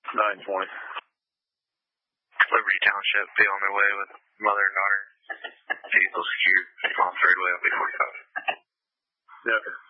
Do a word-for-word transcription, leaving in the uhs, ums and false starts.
nine twenty. Liberty Township, be on their way with mother and daughter. Vehicle secured. Off third way, I'll be forty-five. Yeah, okay.